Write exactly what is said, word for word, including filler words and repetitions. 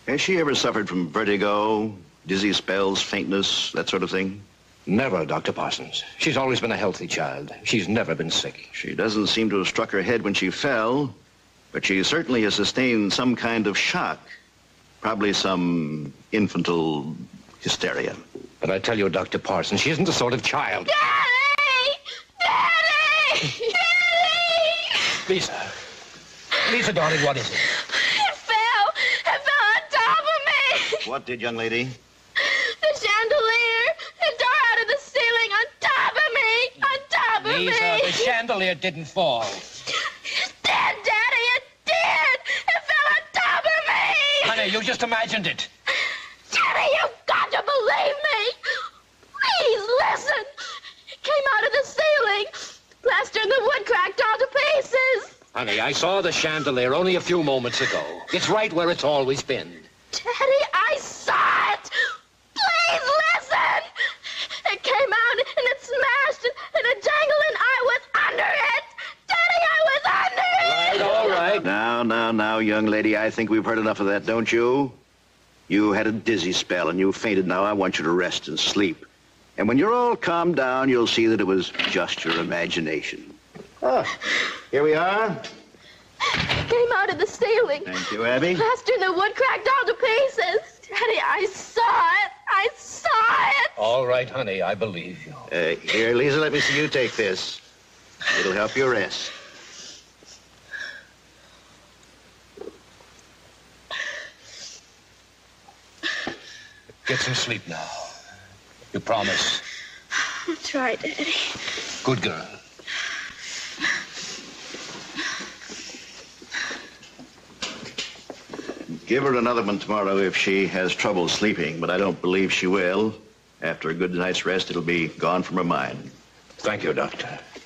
Has she ever suffered from vertigo, dizzy spells, faintness, that sort of thing? Never, Doctor Parsons. She's always been a healthy child. She's never been sick. She doesn't seem to have struck her head when she fell, but she certainly has sustained some kind of shock. Probably some infantile hysteria. But I tell you, Doctor Parsons, she isn't the sort of child... Daddy! Daddy! Daddy! Lisa. Lisa, darling, what is it? It fell! It fell on top of me! What did, young lady? The chandelier! It tore out of the ceiling on top of me! On top of Lisa, me! the chandelier didn't fall. It did, Daddy! It did! It fell on top of me! Honey, you just imagined it. Daddy, you've got to believe me! Please listen! It came out of the ceiling! Plaster in the wood cracked all to pieces! Honey, I saw the chandelier only a few moments ago. It's right where it's always been. Daddy, I saw it! Please listen! It came out and it smashed and it jangled and I was under it! Daddy, I was under it! Right, all right. Now, now, now, young lady, I think we've heard enough of that, don't you? You had a dizzy spell and you fainted. Now I want you to rest and sleep. And when you're all calmed down, you'll see that it was just your imagination. Ah, here we are. It came out of the ceiling. Thank you, Abby. Plaster in the wood cracked all to pieces. Daddy, I saw it. I saw it. All right, honey, I believe you. Uh, here, Lisa, let me see you take this. It'll help you rest. Get some sleep now. You promise? That's right, Daddy. Good girl. Give her another one tomorrow if she has trouble sleeping, but I don't believe she will. After a good night's rest, it'll be gone from her mind. Thank you, Doctor.